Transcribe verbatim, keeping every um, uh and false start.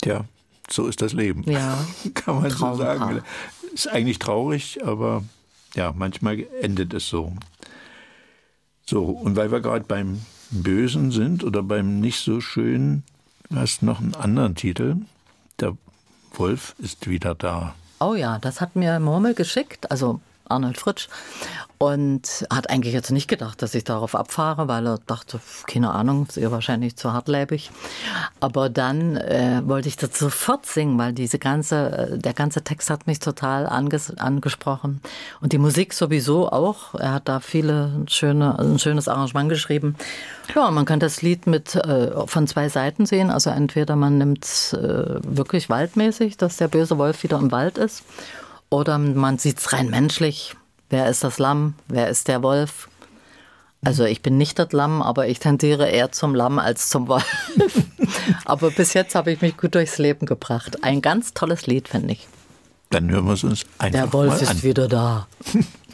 Tja, so ist das Leben. Ja. Kann man Traumpaar. so sagen. Ist eigentlich traurig, aber ja, manchmal endet es so. So, und weil wir gerade beim Bösen sind oder beim nicht so schönen, du hast noch einen anderen Titel. Der Wolf ist wieder da. Oh ja, das hat mir Murmel geschickt, also Arnold Fritsch, und hat eigentlich jetzt nicht gedacht, dass ich darauf abfahre, weil er dachte, keine Ahnung, ist ihr wahrscheinlich zu hartleibig. Aber dann äh, wollte ich das sofort singen, weil diese ganze, der ganze Text hat mich total anges- angesprochen. Und die Musik sowieso auch. Er hat da viele schöne, ein schönes Arrangement geschrieben. Ja, man kann das Lied mit äh, von zwei Seiten sehen. Also entweder man nimmt es äh, wirklich waldmäßig, dass der böse Wolf wieder im Wald ist, oder man sieht es rein menschlich. Wer ist das Lamm? Wer ist der Wolf? Also ich bin nicht das Lamm, aber ich tendiere eher zum Lamm als zum Wolf. Aber bis jetzt habe ich mich gut durchs Leben gebracht. Ein ganz tolles Lied, finde ich. Dann hören wir es uns einfach Der Wolf mal an. ist wieder da.